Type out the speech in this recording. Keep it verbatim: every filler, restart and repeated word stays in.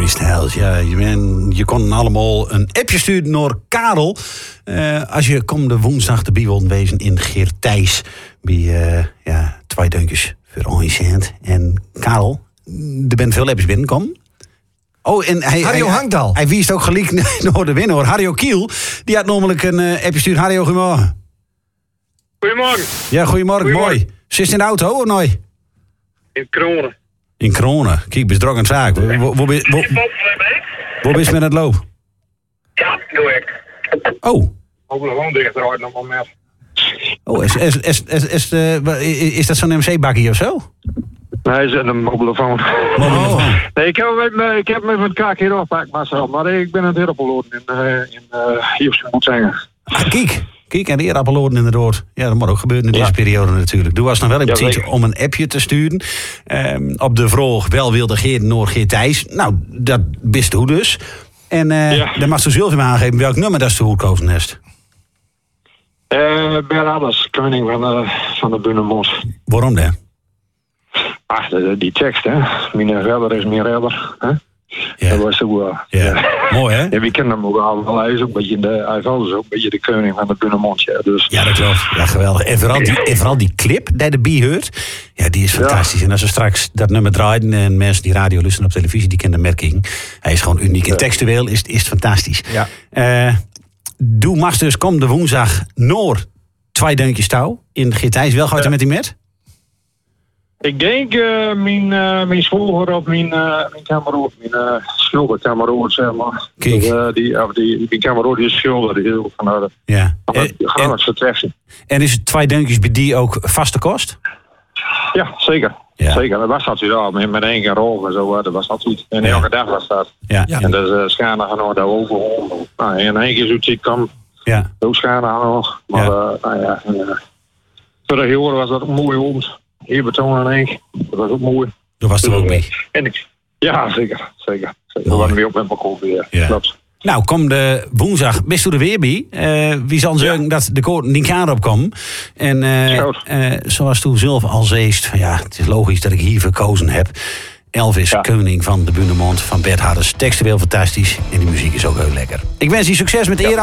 Harry Styles, ja. Je, ben, je kon allemaal een appje sturen naar Karel. Uh, als je komende woensdag de Bibel wezen in Geertijs. Bij uh, ja, twee dunkjes voor Ancient. En Karel, er bent veel appjes binnenkomen. Oh, en hij, Harjo hij, Hangdal. Hij wiest ook gelijk naar de winnaar. Harjo Kiel, die had namelijk een uh, appje sturen. Harjo, goedemorgen. Goedemorgen. Ja, goedemorgen, Goedemorgen. mooi. Zit je in de auto of nee? In Kronen. In Kronen. Kijk, best druk aan het zaak. Waar ben je met het loop? Ja, doe ik. Oh. Ook nog gewoon dichteruit nog wel meer. Oh, is, is, is, is, is, uh, is dat zo'n M C-bakkie of zo? Nee, hij zit in een mobielefoon. Oh. Nee, ik heb hem met, ik heb hem met mijn kaak hier afgepakt, Marcel. Maar ik ben aan het heroploden in, uh, in uh, Houston, moet zeggen. Ah, kijk. Kijk, en de eerappeloden inderdaad. Ja, dat moet ook gebeuren in deze ja. periode natuurlijk. Doe was nog wel een beetje ja, om een appje te sturen. Um, op de vraag, wel wilde Geert Noor Geert Thijs. Nou, dat wist hoe dus. En uh, ja. dan mag je zelf even aangeven welk nummer dat is te gekozen heeft. Uh, Ben Alles, koning van de, van de Bunnemond. Waarom dan? Ach, de, die tekst, hè. Mijn redder is mijn redder, hè. Ja. Dat was zo, uh, ja. ja. Mooi, hè? Ja, wie kennen hem ook al. Hij is ook een beetje de, hij is ook een beetje de koning van de Bunnemond, ja. Dus. Ja, dat klopt. Ja, geweldig. En vooral die, en vooral die clip die erbij hoort, ja, die is fantastisch. Ja. En als we straks dat nummer draaien en mensen die radio luisteren op televisie, die kennen de merking. Hij is gewoon uniek. En ja. textueel is, is het fantastisch. Ja. Uh, Doe Masters, kom de woensdag Noor twee deuntjes touw in de Geertijs. Wel gaat ja. er met die met? Ik denk uh, mijn, uh, mijn schoolhoor op mijn, uh, mijn kameraad, mijn uh, schilderkameraad, zeg maar. Kijk. Dus, uh, die, of die, die kameraad die is schilder, die is ook van de ja. grootste trefsie. En is het twee deuntjes bij die ook vaste kost? Ja, zeker. Ja. Zeker. Dat was dat zo, met, met één keer rol en zo, dat was dat goed. En ja. elke dag was dat. Ja. Ja. En dus uh, schade gaan we daar overal. Nou, en één keer zoiets kwam, ja. ook schade aan nog. Maar ja. Uh, nou ja, en, uh, voor de jaren was dat ook mooi om. Hier betonen en één. Dat was ook mooi. Dat was er ook bij. En ik, ja, zeker. Zeker. zeker. We waren weer op met elkaar weer. Ja. Klopt. Nou, kom de woensdag best er weer bij. Uh, wie zal zeggen ja. dat de koord niet kan opkomen. En uh, uh, zoals toen zelf al zeest, van ja, het is logisch dat ik hier verkozen heb. Elvis, ja. koning van de Bunnemond, van Bert Harders. Textueel fantastisch en de muziek is ook heel lekker. Ik wens je succes met de ja.